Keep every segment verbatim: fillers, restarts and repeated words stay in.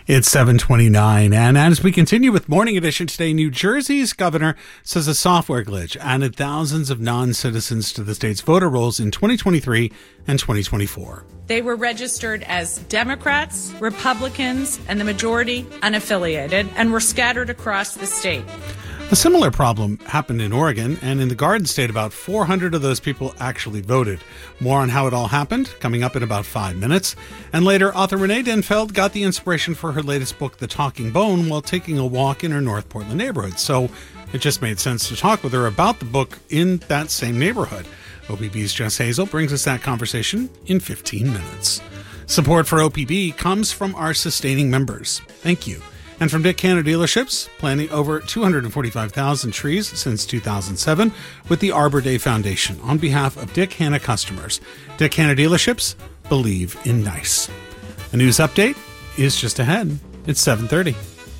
It's seven twenty-nine, and as we continue with Morning Edition today, New Jersey's governor says a software glitch added thousands of non-citizens to the state's voter rolls in twenty twenty-three and twenty twenty-four. They were registered as Democrats, Republicans, and the majority unaffiliated, and were scattered across the state. A similar problem happened in Oregon, and in the Garden State, about four hundred of those people actually voted. More on how it all happened coming up in about five minutes. And later, author Renee Denfeld got the inspiration for her latest book, The Talking Bone, while taking a walk in her North Portland neighborhood. So it just made sense to talk with her about the book in that same neighborhood. O P B's Jess Hazel brings us that conversation in fifteen minutes. Support for O P B comes from our sustaining members. Thank you. And from Dick Hanna Dealerships, planting over two hundred forty-five thousand trees since two thousand seven with the Arbor Day Foundation on behalf of Dick Hanna customers. Dick Hanna Dealerships, believe in nice. A news update is just ahead. It's seven thirty.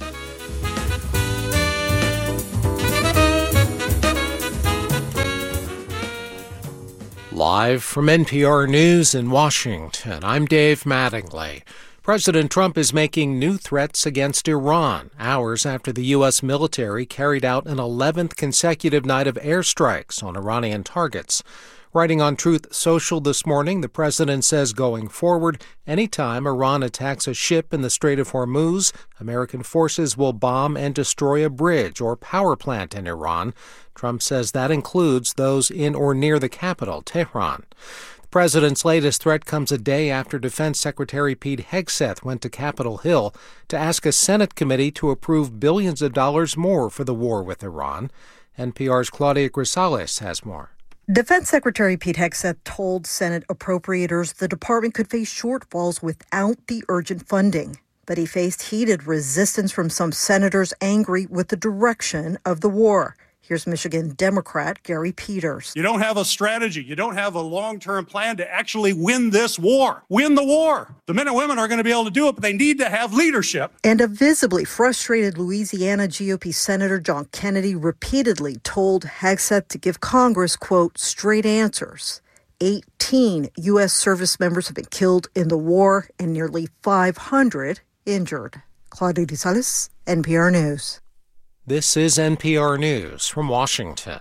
Live from N P R News in Washington, I'm Dave Mattingly. President Trump is making new threats against Iran, hours after the U S military carried out an eleventh consecutive night of airstrikes on Iranian targets. Writing on Truth Social this morning, the president says going forward, anytime Iran attacks a ship in the Strait of Hormuz, American forces will bomb and destroy a bridge or power plant in Iran. Trump says that includes those in or near the capital, Tehran. The president's latest threat comes a day after Defense Secretary Pete Hegseth went to Capitol Hill to ask a Senate committee to approve billions of dollars more for the war with Iran. N P R's Claudia Grisales has more. Defense Secretary Pete Hegseth told Senate appropriators the department could face shortfalls without the urgent funding. But he faced heated resistance from some senators angry with the direction of the war. Here's Michigan Democrat Gary Peters. You don't have a strategy. You don't have a long-term plan to actually win this war. Win the war. The men and women are going to be able to do it, but they need to have leadership. And a visibly frustrated Louisiana G O P Senator John Kennedy repeatedly told Hegseth to give Congress, quote, straight answers. eighteen U S service members have been killed in the war and nearly five hundred injured. Claudia Grisales, N P R News. This is N P R News from Washington.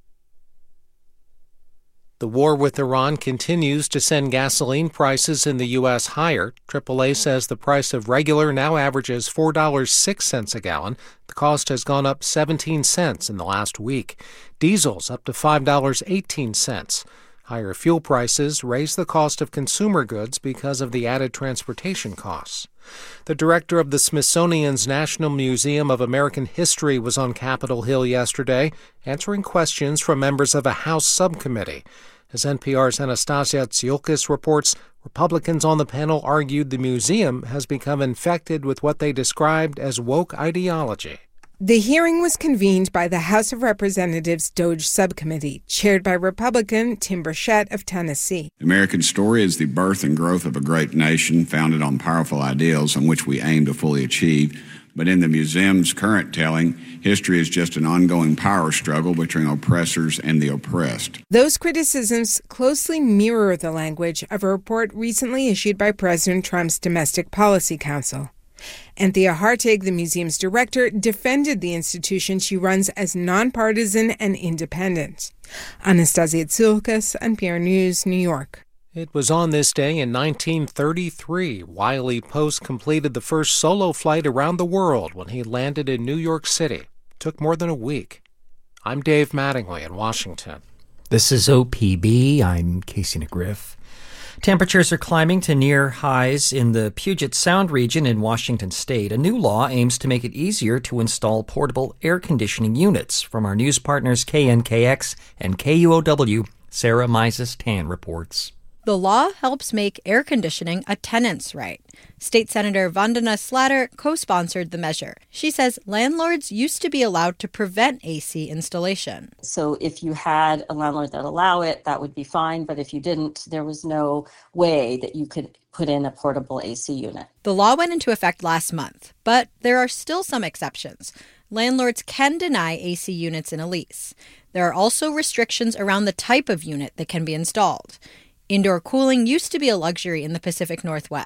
The war with Iran continues to send gasoline prices in the U S higher. triple A says the price of regular now averages four dollars and six cents a gallon. The cost has gone up seventeen cents in the last week. Diesel's up to five dollars and eighteen cents. Higher fuel prices raise the cost of consumer goods because of the added transportation costs. The director of the Smithsonian's National Museum of American History was on Capitol Hill yesterday, answering questions from members of a House subcommittee. As N P R's Anastasia Tsiolkas reports, Republicans on the panel argued the museum has become infected with what they described as woke ideology. The hearing was convened by the House of Representatives DOJ Subcommittee, chaired by Republican Tim Burchett of Tennessee. The American story is the birth and growth of a great nation founded on powerful ideals on which we aim to fully achieve. But in the museum's current telling, history is just an ongoing power struggle between oppressors and the oppressed. Those criticisms closely mirror the language of a report recently issued by President Trump's Domestic Policy Council. Anthea Hartig, the museum's director, defended the institution she runs as nonpartisan and independent. Anastasia Tsiolkas, N P R News, New York. It was on this day in nineteen thirty-three, Wiley Post completed the first solo flight around the world when he landed in New York City. It took more than a week. I'm Dave Mattingly in Washington. This is O P B. I'm Casey McGriff. Temperatures are climbing to near highs in the Puget Sound region in Washington state. A new law aims to make it easier to install portable air conditioning units. From our news partners K N K X and K U O W, Sarah Mises-Tan reports. The law helps make air conditioning a tenant's right. State Senator Vandana Slatter co-sponsored the measure. She says landlords used to be allowed to prevent A C installation. So if you had a landlord that allowed it, that would be fine. But if you didn't, there was no way that you could put in a portable A C unit. The law went into effect last month, but there are still some exceptions. Landlords can deny A C units in a lease. There are also restrictions around the type of unit that can be installed. Indoor cooling used to be a luxury in the Pacific Northwest,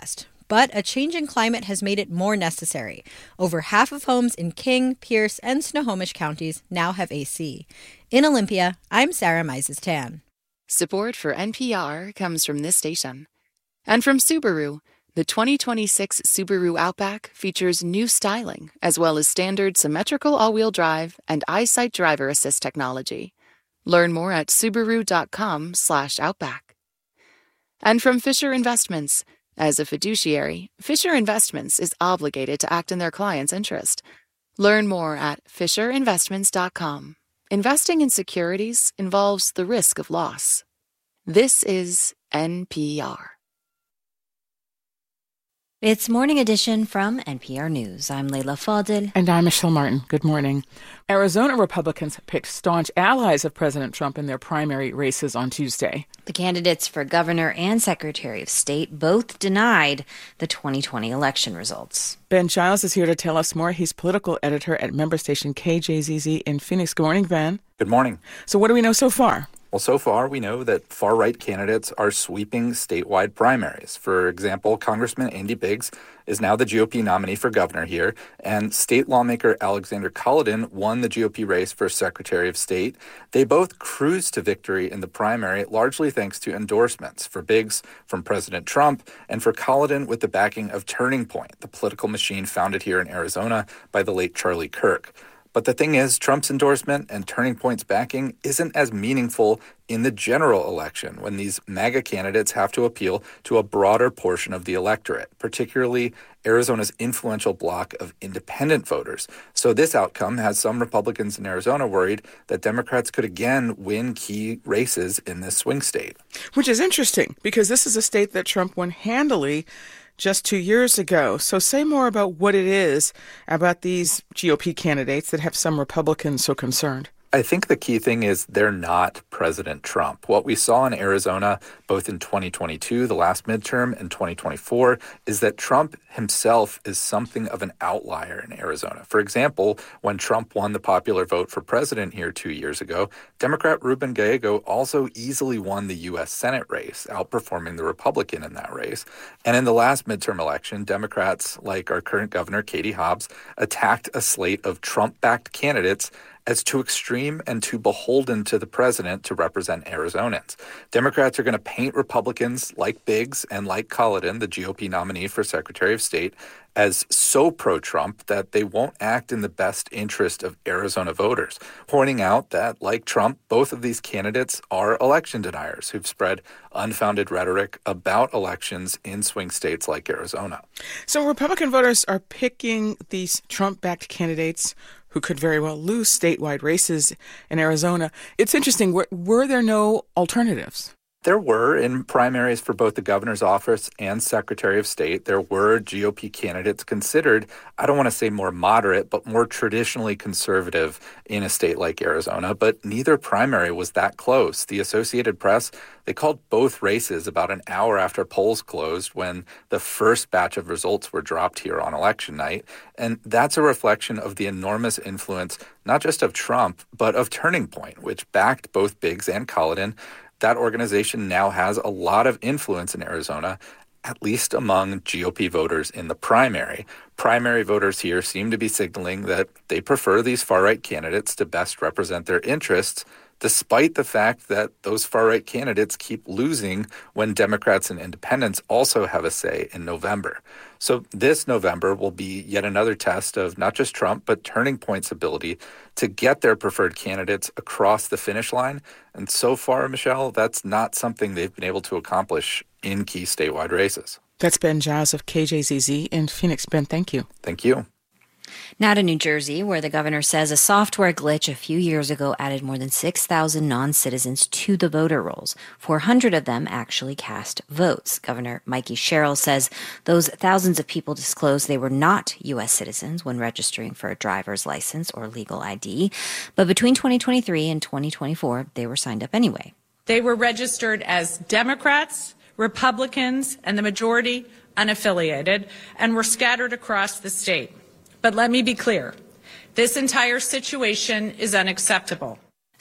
but a changing climate has made it more necessary. Over half of homes in King, Pierce, and Snohomish counties now have A C. In Olympia, I'm Sarah Mises-Tan. Support for N P R comes from this station. And from Subaru, the twenty twenty-six Subaru Outback features new styling, as well as standard symmetrical all-wheel drive and EyeSight driver assist technology. Learn more at Subaru.com slash Outback. And from Fisher Investments. As a fiduciary, Fisher Investments is obligated to act in their client's interest. Learn more at Fisher Investments dot com. Investing in securities involves the risk of loss. This is N P R. It's Morning Edition from N P R News. I'm Leila Fadel. And I'm Michelle Martin. Good morning. Arizona Republicans picked staunch allies of President Trump in their primary races on Tuesday. The candidates for governor and secretary of state both denied the twenty twenty election results. Ben Giles is here to tell us more. He's political editor at member station K J Z Z in Phoenix. Good morning, Ben. Good morning. So what do we know so far? Well, so far, we know that far-right candidates are sweeping statewide primaries. For example, Congressman Andy Biggs is now the G O P nominee for governor here, and state lawmaker Alexander Cullodon won the G O P race for Secretary of State. They both cruised to victory in the primary, largely thanks to endorsements, for Biggs from President Trump, and for Cullodon with the backing of Turning Point, the political machine founded here in Arizona by the late Charlie Kirk. But the thing is, Trump's endorsement and Turning Point's backing isn't as meaningful in the general election when these MAGA candidates have to appeal to a broader portion of the electorate, particularly Arizona's influential bloc of independent voters. So this outcome has some Republicans in Arizona worried that Democrats could again win key races in this swing state. Which is interesting, because this is a state that Trump won handily just two years ago. So say more about what it is about these G O P candidates that have some Republicans so concerned. I think the key thing is they're not President Trump. What we saw in Arizona, both in twenty twenty-two, the last midterm, and twenty twenty-four, is that Trump himself is something of an outlier in Arizona. For example, when Trump won the popular vote for president here two years ago, Democrat Ruben Gallego also easily won the U S Senate race, outperforming the Republican in that race. And in the last midterm election, Democrats, like our current governor, Katie Hobbs, attacked a slate of Trump-backed candidates as too extreme and too beholden to the president to represent Arizonans. Democrats are going to paint Republicans like Biggs and like Cullodon, the G O P nominee for Secretary of State, as so pro-Trump that they won't act in the best interest of Arizona voters, pointing out that, like Trump, both of these candidates are election deniers who've spread unfounded rhetoric about elections in swing states like Arizona. So Republican voters are picking these Trump-backed candidates who could very well lose statewide races in Arizona. It's interesting. Were, were there no alternatives? There were, in primaries for both the governor's office and Secretary of State, there were G O P candidates considered, I don't want to say more moderate, but more traditionally conservative in a state like Arizona. But neither primary was that close. The Associated Press, they called both races about an hour after polls closed when the first batch of results were dropped here on election night. And that's a reflection of the enormous influence, not just of Trump, but of Turning Point, which backed both Biggs and Cullodon. That organization now has a lot of influence in Arizona, at least among G O P voters in the primary. Primary voters here seem to be signaling that they prefer these far-right candidates to best represent their interests, despite the fact that those far-right candidates keep losing when Democrats and independents also have a say in November. So this November will be yet another test of not just Trump, but Turning Point's ability to get their preferred candidates across the finish line. And so far, Michelle, that's not something they've been able to accomplish in key statewide races. That's Ben Giles of K J Z Z in Phoenix. Ben, thank you. Thank you. Now to New Jersey, where the governor says a software glitch a few years ago added more than six thousand non-citizens to the voter rolls. four hundred of them actually cast votes. Governor Mikey Sherrill says those thousands of people disclosed they were not U S citizens when registering for a driver's license or legal I D. But between twenty twenty-three and twenty twenty-four, they were signed up anyway. They were registered as Democrats, Republicans, and the majority unaffiliated, and were scattered across the state. But let me be clear, this entire situation is unacceptable.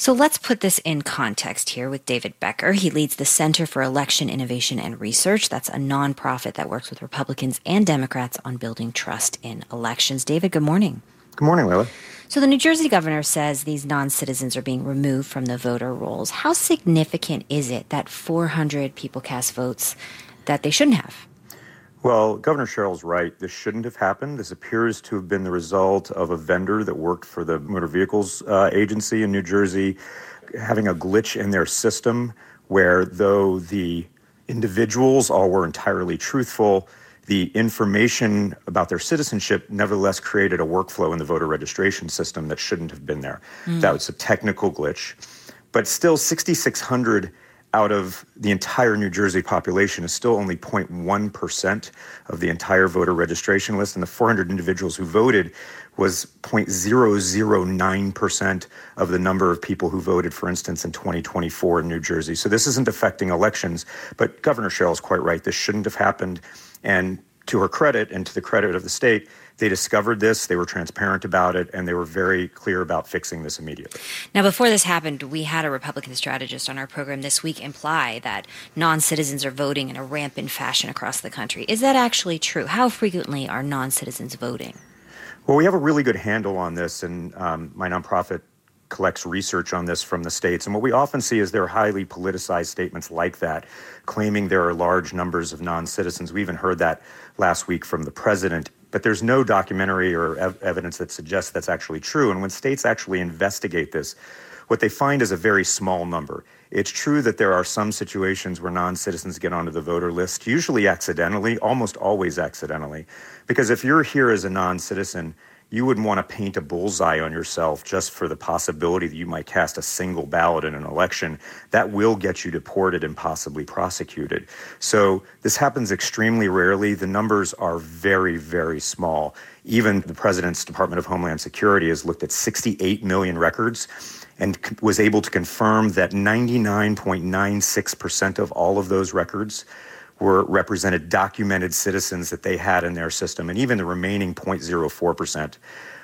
So let's put this in context here with David Becker. He leads the Center for Election Innovation and Research. That's a nonprofit that works with Republicans and Democrats on building trust in elections. David, good morning. Good morning, Leila. So the New Jersey governor says these non-citizens are being removed from the voter rolls. How significant is it that four hundred people cast votes that they shouldn't have? Well, Governor Sherrill's right. This shouldn't have happened. This appears to have been the result of a vendor that worked for the Motor Vehicles uh, Agency in New Jersey having a glitch in their system where, though the individuals all were entirely truthful, the information about their citizenship nevertheless created a workflow in the voter registration system that shouldn't have been there. Mm. That was a technical glitch. But still, six thousand six hundred out of the entire New Jersey population is still only zero point one percent of the entire voter registration list, and the four hundred individuals who voted was zero point zero zero nine percent of the number of people who voted, for instance, in twenty twenty-four in New Jersey. So this isn't affecting elections, but Governor Sherrill is quite right. This shouldn't have happened, and to her credit and to the credit of the state, they discovered this, they were transparent about it, and they were very clear about fixing this immediately. Now, before this happened, we had a Republican strategist on our program this week imply that non-citizens are voting in a rampant fashion across the country. Is that actually true? How frequently are non-citizens voting? Well, we have a really good handle on this, and um, my nonprofit collects research on this from the states. And what we often see is there are highly politicized statements like that, claiming there are large numbers of non-citizens. We even heard that last week from the president. But there's no documentary or ev- evidence that suggests that's actually true. And when states actually investigate this, what they find is a very small number. It's true that there are some situations where non-citizens get onto the voter list, usually accidentally, almost always accidentally. Because if you're here as a non-citizen, you wouldn't want to paint a bullseye on yourself just for the possibility that you might cast a single ballot in an election. That will get you deported and possibly prosecuted. So this happens extremely rarely. The numbers are very, very small. Even the president's Department of Homeland Security has looked at sixty-eight million records and was able to confirm that ninety-nine point nine six percent of all of those records were represented documented citizens that they had in their system. And even the remaining zero point zero four percent,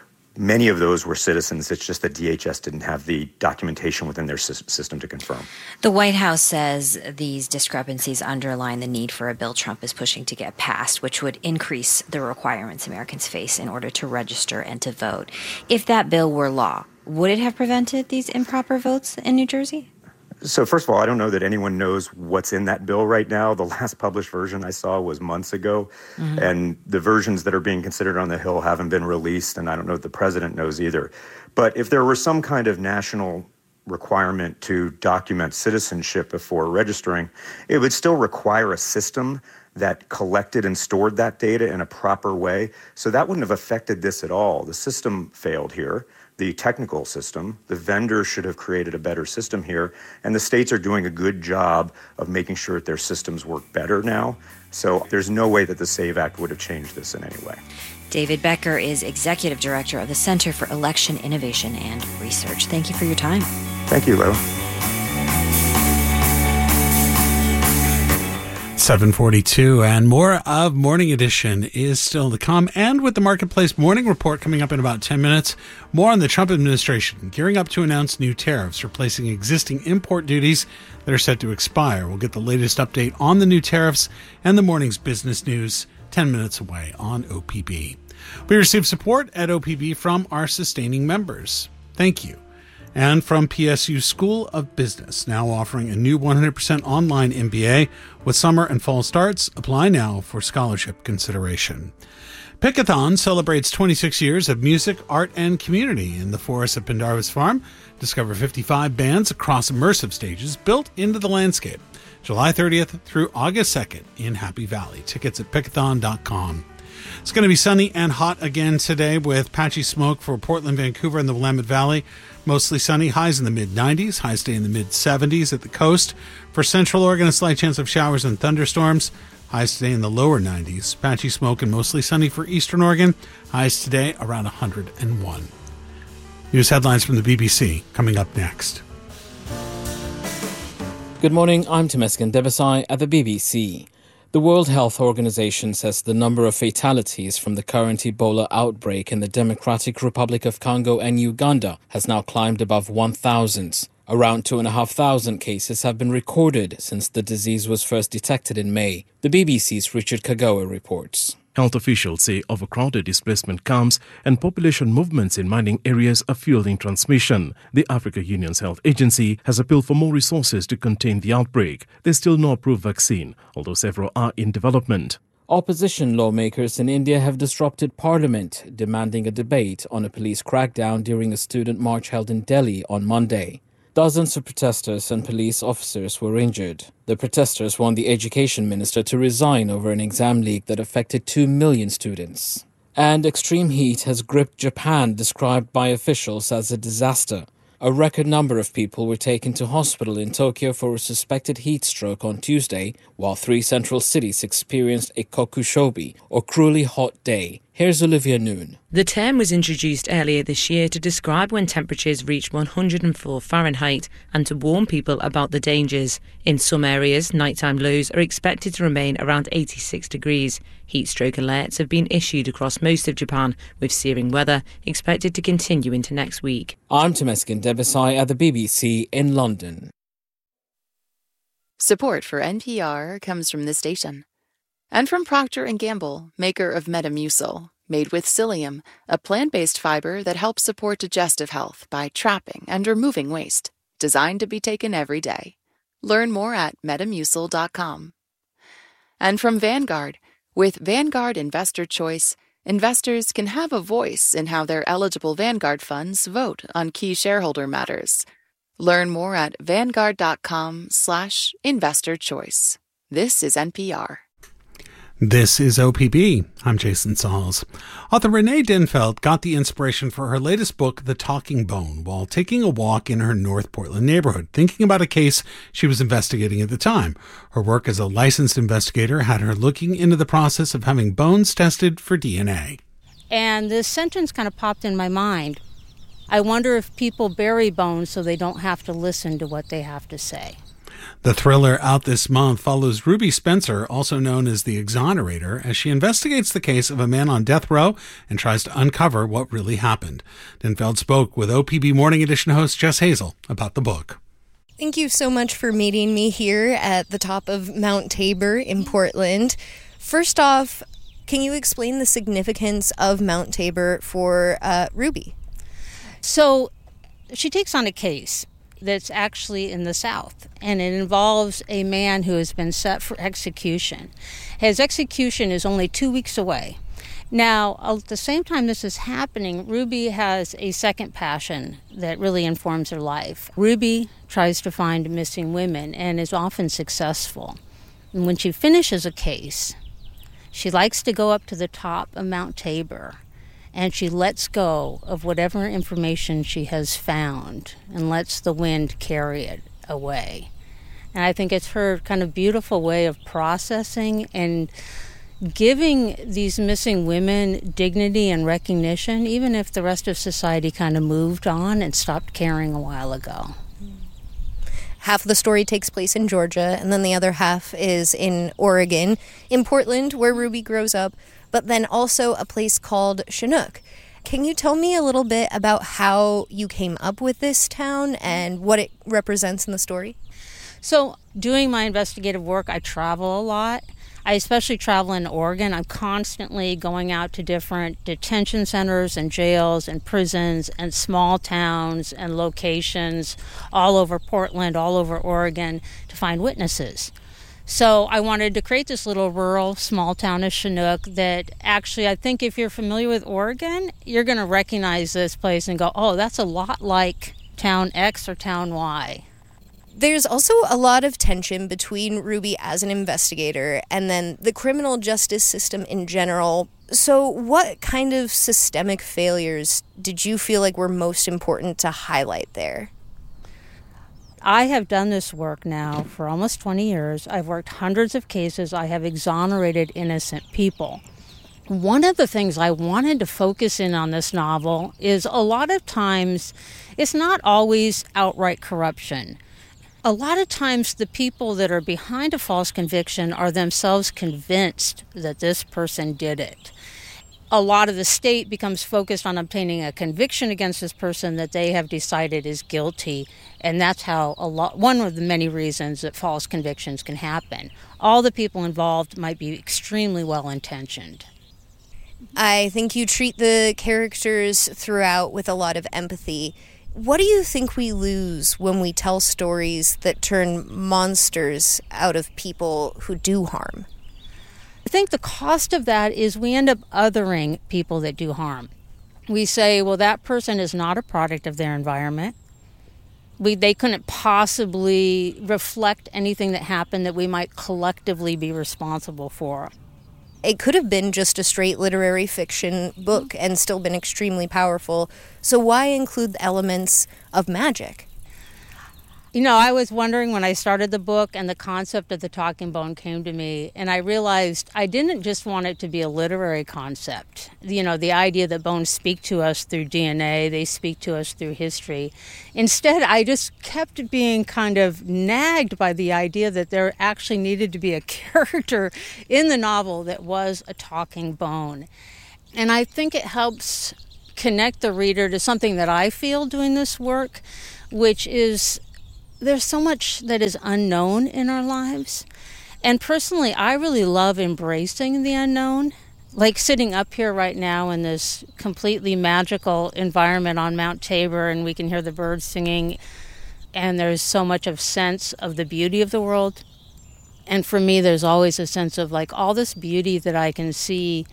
many of those were citizens. It's just that D H S didn't have the documentation within their system to confirm. The White House says these discrepancies underline the need for a bill Trump is pushing to get passed, which would increase the requirements Americans face in order to register and to vote. If that bill were law, would it have prevented these improper votes in New Jersey? So first of all, I don't know that anyone knows what's in that bill right now. The last published version I saw was months ago, mm-hmm. and the versions that are being considered on the Hill haven't been released, and I don't know if the president knows either. But if there were some kind of national requirement to document citizenship before registering, it would still require a system that collected and stored that data in a proper way. So that wouldn't have affected this at all. The system failed here. The technical system, the vendor should have created a better system here, and the states are doing a good job of making sure that their systems work better now. So there's no way that the SAVE Act would have changed this in any way. David Becker is Executive Director of the Center for Election Innovation and Research. Thank you for your time. Thank you, Leila. seven forty-two, and more of Morning Edition is still to come. And with the Marketplace Morning Report coming up in about ten minutes, more on the Trump administration gearing up to announce new tariffs, replacing existing import duties that are set to expire. We'll get the latest update on the new tariffs and the morning's business news ten minutes away on O P B. We receive support at O P B from our sustaining members. Thank you. And from P S U School of Business, now offering a new one hundred percent online M B A with summer and fall starts. Apply now for scholarship consideration. Pickathon celebrates twenty-six years of music, art, and community in the forest of Pendarvis Farm. Discover fifty-five bands across immersive stages built into the landscape. July thirtieth through August second in Happy Valley. Tickets at pickathon dot com. It's going to be sunny and hot again today with patchy smoke for Portland, Vancouver, and the Willamette Valley. Mostly sunny, highs in the mid nineties, highs stay in the mid seventies at the coast. For Central Oregon, a slight chance of showers and thunderstorms. Highs today in the lower nineties. Patchy smoke and mostly sunny for Eastern Oregon. Highs today around one hundred one. News headlines from the B B C coming up next. Good morning, I'm Temesgen Devasai at the B B C. The World Health Organization says the number of fatalities from the current Ebola outbreak in the Democratic Republic of Congo and Uganda has now climbed above one thousand. Around two thousand five hundred cases have been recorded since the disease was first detected in May. The B B C's Richard Kagawa reports. Health officials say overcrowded displacement camps and population movements in mining areas are fueling transmission. The Africa Union's health agency has appealed for more resources to contain the outbreak. There's still no approved vaccine, although several are in development. Opposition lawmakers in India have disrupted parliament, demanding a debate on a police crackdown during a student march held in Delhi on Monday. Dozens of protesters and police officers were injured. The protesters want the education minister to resign over an exam leak that affected two million students. And extreme heat has gripped Japan, described by officials as a disaster. A record number of people were taken to hospital in Tokyo for a suspected heat stroke on Tuesday, while three central cities experienced a kokushobi, or cruelly hot day. Here's Olivia Noon. The term was introduced earlier this year to describe when temperatures reach one hundred four Fahrenheit and to warn people about the dangers. In some areas, nighttime lows are expected to remain around eighty-six degrees. Heat stroke alerts have been issued across most of Japan, with searing weather expected to continue into next week. I'm Temesgen Debesai at the B B C in London. Support for N P R comes from this station. And from Procter and Gamble, maker of Metamucil, made with psyllium, a plant-based fiber that helps support digestive health by trapping and removing waste, designed to be taken every day. Learn more at metamucil dot com. And from Vanguard, with Vanguard Investor Choice, investors can have a voice in how their eligible Vanguard funds vote on key shareholder matters. Learn more at vanguard dot com slash investor choice. This is N P R. This is O P B. I'm Jason Sauls. Author Renee Dinfeld got the inspiration for her latest book, The Talking Bone, while taking a walk in her North Portland neighborhood, thinking about a case she was investigating at the time. Her work as a licensed investigator had her looking into the process of having bones tested for D N A. And this sentence kind of popped in my mind. I wonder if people bury bones so they don't have to listen to what they have to say. The thriller out this month follows Ruby Spencer, also known as the Exonerator, as she investigates the case of a man on death row and tries to uncover what really happened. Dinfeld spoke with O P B Morning Edition host Jess Hazel about the book. Thank you so much for meeting me here at the top of Mount Tabor in Portland. First off, can you explain the significance of Mount Tabor for uh, Ruby? So she takes on a case that's actually in the South, and it involves a man who has been set for execution. His execution is only two weeks away. Now, at the same time this is happening, Ruby has a second passion that really informs her life. Ruby tries to find missing women and is often successful. And when she finishes a case, she likes to go up to the top of Mount Tabor, and she lets go of whatever information she has found and lets the wind carry it away. And I think it's her kind of beautiful way of processing and giving these missing women dignity and recognition, even if the rest of society kind of moved on and stopped caring a while ago. Half of the story takes place in Georgia, and then the other half is in Oregon, in Portland, where Ruby grows up, but then also a place called Chinook. Can you tell me a little bit about how you came up with this town and what it represents in the story? So, doing my investigative work, I travel a lot. I especially travel in Oregon. I'm constantly going out to different detention centers and jails and prisons and small towns and locations all over Portland, all over Oregon to find witnesses. So I wanted to create this little rural small town of Chinook that actually, I think if you're familiar with Oregon, you're going to recognize this place and go, oh, that's a lot like Town X or Town Y. There's also a lot of tension between Ruby as an investigator and then the criminal justice system in general. So what kind of systemic failures did you feel like were most important to highlight there? I have done this work now for almost twenty years. I've worked hundreds of cases. I have exonerated innocent people. One of the things I wanted to focus in on this novel is a lot of times it's not always outright corruption. A lot of times the people that are behind a false conviction are themselves convinced that this person did it. A lot of the state becomes focused on obtaining a conviction against this person that they have decided is guilty, and that's how a lot, one of the many reasons that false convictions can happen. All the people involved might be extremely well-intentioned. I think you treat the characters throughout with a lot of empathy. What do you think we lose when we tell stories that turn monsters out of people who do harm? I think the cost of that is we end up othering people that do harm. We say, well, that person is not a product of their environment. We, they couldn't possibly reflect anything that happened that we might collectively be responsible for. It could have been just a straight literary fiction book and still been extremely powerful. So why include the elements of magic? You know, I was wondering when I started the book and the concept of the talking bone came to me, and I realized I didn't just want it to be a literary concept. You know, the idea that bones speak to us through D N A, they speak to us through history. Instead, I just kept being kind of nagged by the idea that there actually needed to be a character in the novel that was a talking bone. And I think it helps connect the reader to something that I feel doing this work, which is there's so much that is unknown in our lives. And personally, I really love embracing the unknown. Like sitting up here right now in this completely magical environment on Mount Tabor, and we can hear the birds singing, and there's so much of sense of the beauty of the world. And for me, there's always a sense of like all this beauty that I can see.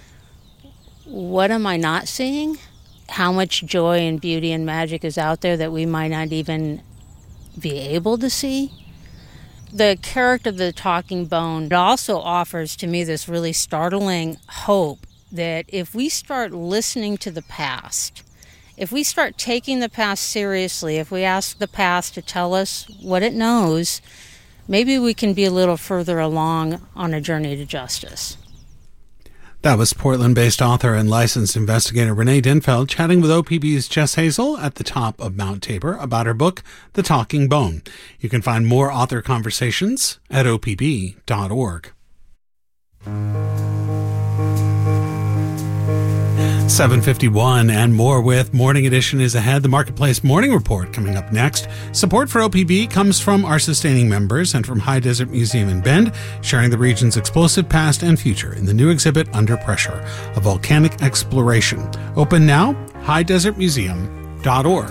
What am I not seeing? How much joy and beauty and magic is out there that we might not even be able to see? The character of the talking bone also offers to me this really startling hope that if we start listening to the past, if we start taking the past seriously, if we ask the past to tell us what it knows, maybe we can be a little further along on a journey to justice. That was Portland-based author and licensed investigator Renee Denfeld chatting with O P B's Jess Hazel at the top of Mount Tabor about her book, The Talking Bone. You can find more author conversations at O P B dot org. seven fifty-one and more with Morning Edition is ahead. The Marketplace Morning Report coming up next. Support for O P B comes from our sustaining members and from High Desert Museum in Bend, sharing the region's explosive past and future in the new exhibit Under Pressure, a volcanic exploration. Open now, high desert museum dot org.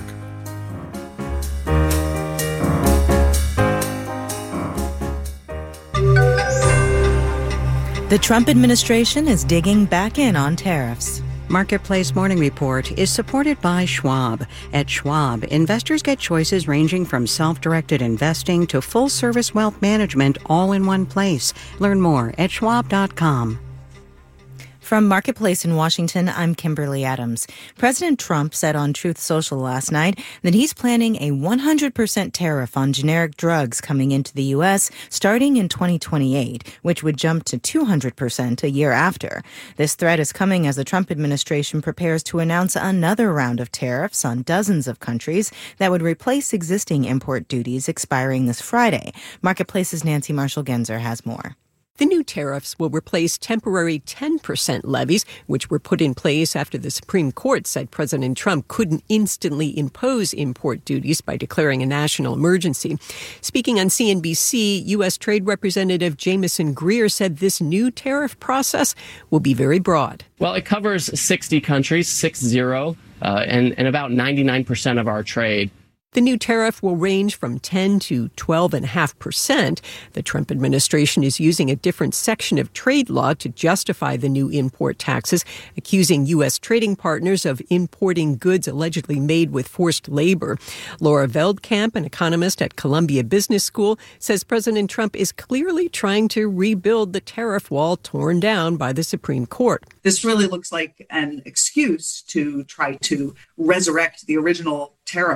The Trump administration is digging back in on tariffs. Marketplace Morning Report is supported by Schwab. At Schwab, investors get choices ranging from self-directed investing to full-service wealth management all in one place. Learn more at schwab dot com. From Marketplace in Washington, I'm Kimberly Adams. President Trump said on Truth Social last night that he's planning a one hundred percent tariff on generic drugs coming into the U S starting in twenty twenty-eight, which would jump to two hundred percent a year after. This threat is coming as the Trump administration prepares to announce another round of tariffs on dozens of countries that would replace existing import duties expiring this Friday. Marketplace's Nancy Marshall-Genzer has more. The new tariffs will replace temporary ten percent levies, which were put in place after the Supreme Court said President Trump couldn't instantly impose import duties by declaring a national emergency. Speaking on C N B C, U S. Trade Representative Jamieson Greer said this new tariff process will be very broad. Well, it covers sixty countries, six zero, uh, and, and about ninety-nine percent of our trade. The new tariff will range from ten to twelve point five percent. The Trump administration is using a different section of trade law to justify the new import taxes, accusing U S trading partners of importing goods allegedly made with forced labor. Laura Veldkamp, an economist at Columbia Business School, says President Trump is clearly trying to rebuild the tariff wall torn down by the Supreme Court. This really looks like an excuse to try to resurrect the original tariffs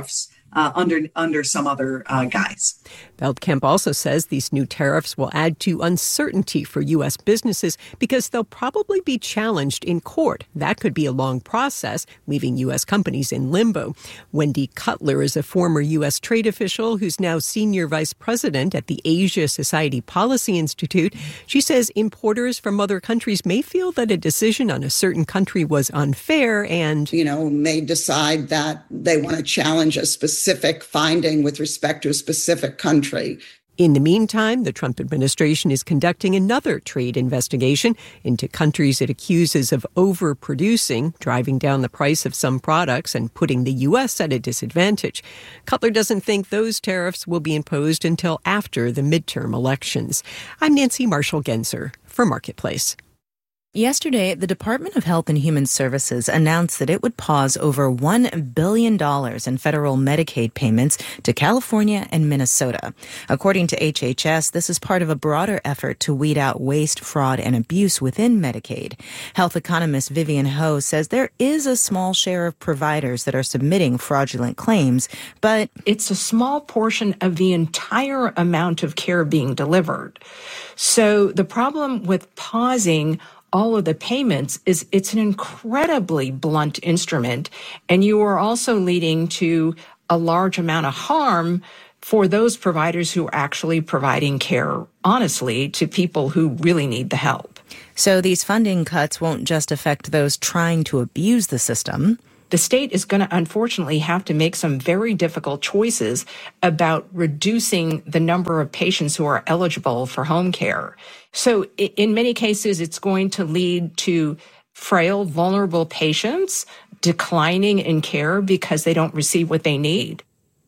uh, under under some other uh, guise. Veldkamp also says these new tariffs will add to uncertainty for U S businesses because they'll probably be challenged in court. That could be a long process, leaving U S companies in limbo. Wendy Cutler is a former U S trade official who's now senior vice president at the Asia Society Policy Institute. She says importers from other countries may feel that a decision on a certain country was unfair and, you know, may decide that they want to challenge a specific finding with respect to a specific country. In the meantime, the Trump administration is conducting another trade investigation into countries it accuses of overproducing, driving down the price of some products and putting the U S at a disadvantage. Cutler doesn't think those tariffs will be imposed until after the midterm elections. I'm Nancy Marshall-Genzer for Marketplace. Yesterday, the Department of Health and Human Services announced that it would pause over one billion dollars in federal Medicaid payments to California and Minnesota. According to H H S, this is part of a broader effort to weed out waste, fraud, and abuse within Medicaid. Health economist Vivian Ho says there is a small share of providers that are submitting fraudulent claims, but it's a small portion of the entire amount of care being delivered. So the problem with pausing all of the payments is it's an incredibly blunt instrument, and you are also leading to a large amount of harm for those providers who are actually providing care honestly to people who really need the help. So these funding cuts won't just affect those trying to abuse the system. The state is going to unfortunately have to make some very difficult choices about reducing the number of patients who are eligible for home care. So in many cases, it's going to lead to frail, vulnerable patients declining in care because they don't receive what they need.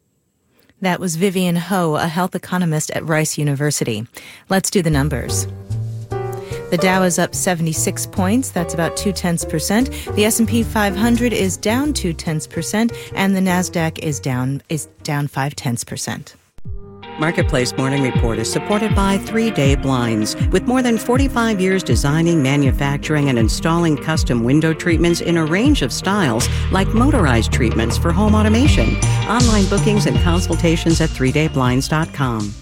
That was Vivian Ho, a health economist at Rice University. Let's do the numbers. The Dow is up seventy-six points. That's about two-tenths percent. The S and P five hundred is down two-tenths percent, and the NASDAQ is down is down five-tenths percent. Marketplace Morning Report is supported by three day Blinds. With more than forty-five years designing, manufacturing, and installing custom window treatments in a range of styles, like motorized treatments for home automation. Online bookings and consultations at three day blinds dot com.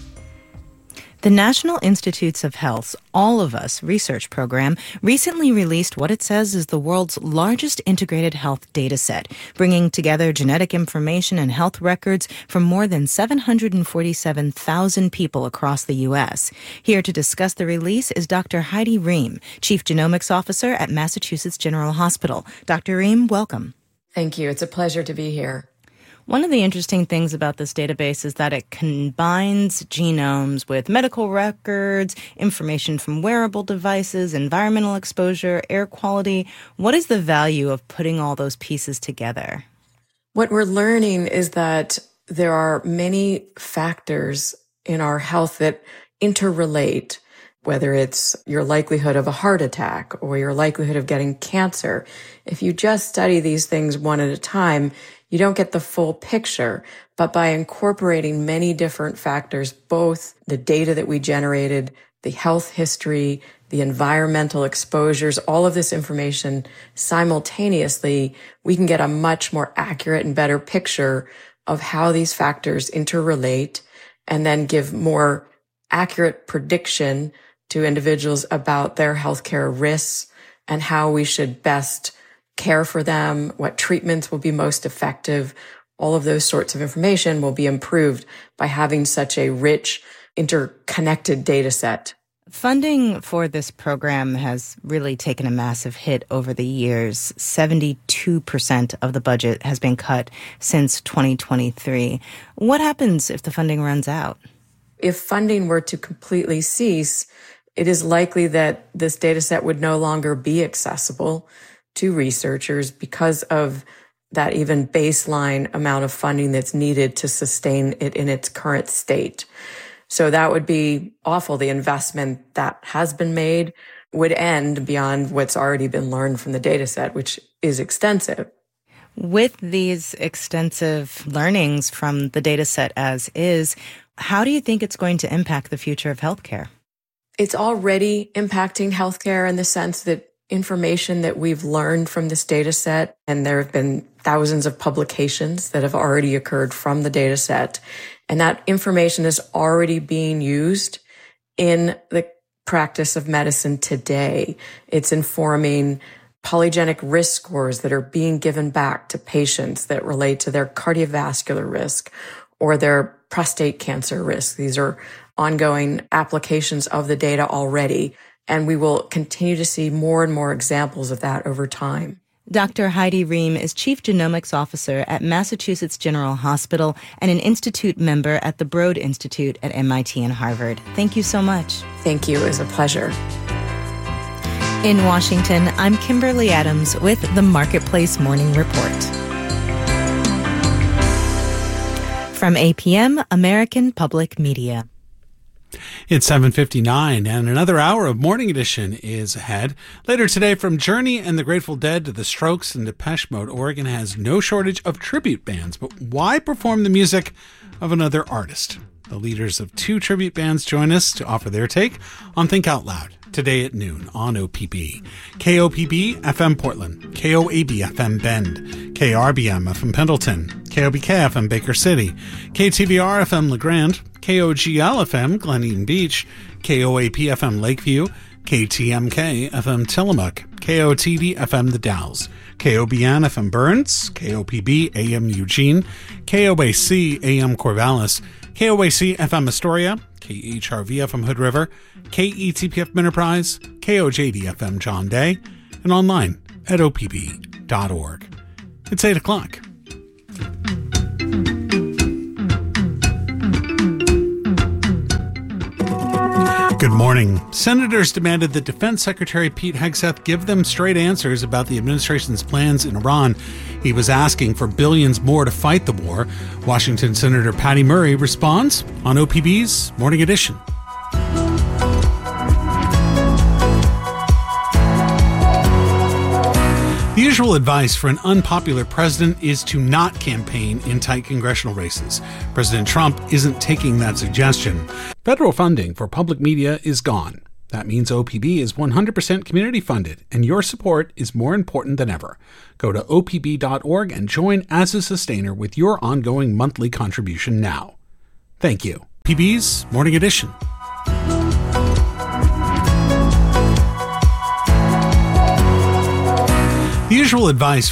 The National Institutes of Health's All of Us research program recently released what it says is the world's largest integrated health data set, bringing together genetic information and health records from more than seven hundred forty-seven thousand people across the U S. Here to discuss the release is Doctor Heidi Rehm, Chief Genomics Officer at Massachusetts General Hospital. Doctor Rehm, welcome. Thank you. It's a pleasure to be here. One of the interesting things about this database is that it combines genomes with medical records, information from wearable devices, environmental exposure, air quality. What is the value of putting all those pieces together? What we're learning is that there are many factors in our health that interrelate, whether it's your likelihood of a heart attack or your likelihood of getting cancer. If you just study these things one at a time, you don't get the full picture, but by incorporating many different factors, both the data that we generated, the health history, the environmental exposures, all of this information simultaneously, we can get a much more accurate and better picture of how these factors interrelate and then give more accurate prediction to individuals about their healthcare risks and how we should best care for them, what treatments will be most effective. All of those sorts of information will be improved by having such a rich, interconnected data set. Funding for this program has really taken a massive hit over the years. seventy-two percent of the budget has been cut since twenty twenty-three. What happens if the funding runs out? If funding were to completely cease, it is likely that this data set would no longer be accessible to researchers because of that even baseline amount of funding that's needed to sustain it in its current state. So that would be awful. The investment that has been made would end beyond what's already been learned from the data set, which is extensive. With these extensive learnings from the data set as is, how do you think it's going to impact the future of healthcare? It's already impacting healthcare in the sense that information that we've learned from this data set, and there have been thousands of publications that have already occurred from the data set, and that information is already being used in the practice of medicine today. It's informing polygenic risk scores that are being given back to patients that relate to their cardiovascular risk or their prostate cancer risk. These are ongoing applications of the data already, and we will continue to see more and more examples of that over time. Doctor Heidi Rehm is Chief Genomics Officer at Massachusetts General Hospital and an Institute member at the Broad Institute at M I T and Harvard. Thank you so much. Thank you. It was a pleasure. In Washington, I'm Kimberly Adams with the Marketplace Morning Report. From A P M, American Public Media. It's seven fifty-nine, and another hour of Morning Edition is ahead. Later today, from Journey and the Grateful Dead to the Strokes and Depeche Mode, Oregon has no shortage of tribute bands. But why perform the music of another artist? The leaders of two tribute bands join us to offer their take on Think Out Loud today at noon on O P B. K O P B F M Portland, K O A B F M Bend, K R B M F M Pendleton, K O B K F M Baker City, K T V R F M LeGrand, K O G L F M Glen Eden Beach, K O A P F M Lakeview, K T M K F M Tillamook, K O T D F M The Dalles, K O B N F M Burns, K O P B A M Eugene, K O A C A M Corvallis, K O A C F M Astoria, K H R V F M Hood River, K E T P F Enterprise, K O J D F M John Day, and online at O P B dot org. It's eight o'clock. Good morning. Senators demanded that Defense Secretary Pete Hegseth give them straight answers about the administration's plans in Iran. He was asking for billions more to fight the war. Washington Senator Patty Murray responds on O P B's Morning Edition. The usual advice for an unpopular president is to not campaign in tight congressional races. President Trump isn't taking that suggestion. Federal funding for public media is gone. That means O P B is one hundred percent community funded, and your support is more important than ever. Go to O P B dot org and join as a sustainer with your ongoing monthly contribution now. Thank you. O P B's Morning Edition. The usual advice